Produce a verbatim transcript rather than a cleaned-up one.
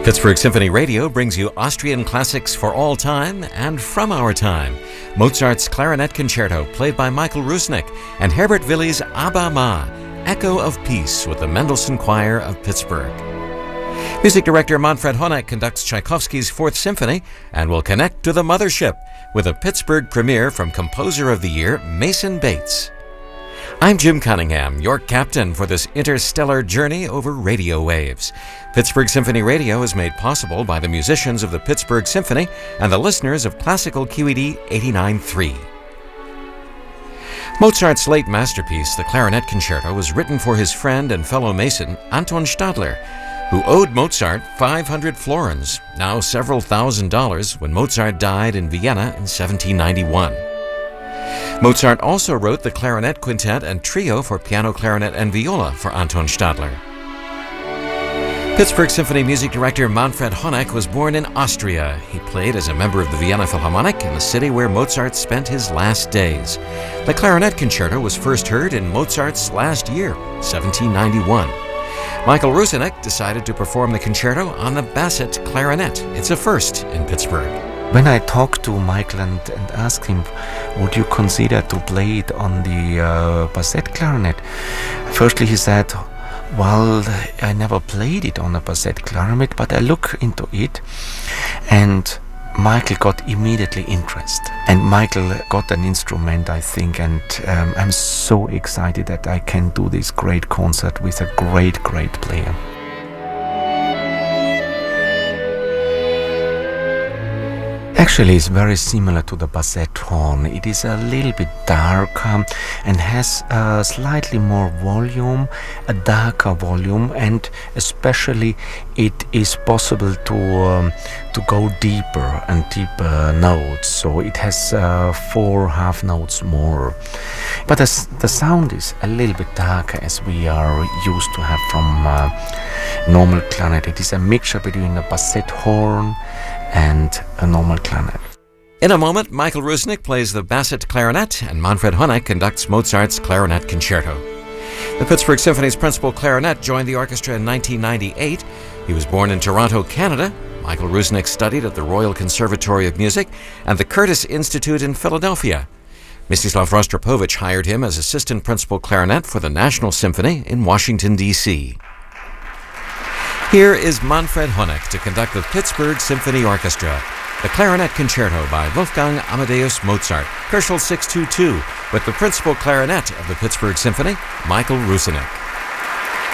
Pittsburgh Symphony Radio brings you Austrian classics for all time and from our time. Mozart's Clarinet Concerto, played by Michael Rusnick, and Herbert Willi's Abba Ma, Echo of Peace with the Mendelssohn Choir of Pittsburgh. Music director Manfred Honeck conducts Tchaikovsky's Fourth Symphony and will connect to the mothership with a Pittsburgh premiere from Composer of the Year Mason Bates. I'm Jim Cunningham, your captain for this interstellar journey over radio waves. Pittsburgh Symphony Radio is made possible by the musicians of the Pittsburgh Symphony and the listeners of Classical Q E D eighty-nine point three. Mozart's late masterpiece, the Clarinet Concerto, was written for his friend and fellow Mason, Anton Stadler, who owed Mozart five hundred florins, now several thousand dollars, when Mozart died in Vienna in seventeen ninety-one. Mozart also wrote the Clarinet Quintet and Trio for piano, clarinet, and viola for Anton Stadler. Pittsburgh Symphony music director Manfred Honeck was born in Austria. He played as a member of the Vienna Philharmonic in the city where Mozart spent his last days. The Clarinet Concerto was first heard in Mozart's last year, seventeen ninety-one. Michael Rusnick decided to perform the concerto on the Bassett clarinet. It's a first in Pittsburgh. When I talked to Michael and, and asked him, would you consider to play it on the uh, Bassett clarinet? Firstly, he said, well, I never played it on a Bassett clarinet, but I looked into it, and Michael got immediately interest. And Michael got an instrument, I think, and um, I'm so excited that I can do this great concert with a great, great player. Actually, it's very similar to the Bassett horn. It is a little bit darker and has a slightly more volume, a darker volume, and especially it is possible to um, to go deeper and deeper notes. So it has uh, four half notes more. But the, the sound is a little bit darker, as we are used to have from uh, normal clarinet. It is a mixture between a Bassett horn and a normal clarinet. In a moment, Michael Rusnick plays the Bassett clarinet and Manfred Honeck conducts Mozart's Clarinet Concerto. The Pittsburgh Symphony's principal clarinet joined the orchestra in nineteen ninety-eight. He was born in Toronto, Canada. Michael Rusnick studied at the Royal Conservatory of Music and the Curtis Institute in Philadelphia. Mstislav Rostropovich hired him as assistant principal clarinet for the National Symphony in Washington, D C Here is Manfred Honeck to conduct the Pittsburgh Symphony Orchestra, the Clarinet Concerto by Wolfgang Amadeus Mozart, Köchel six two two, with the principal clarinet of the Pittsburgh Symphony, Michael Rusnick.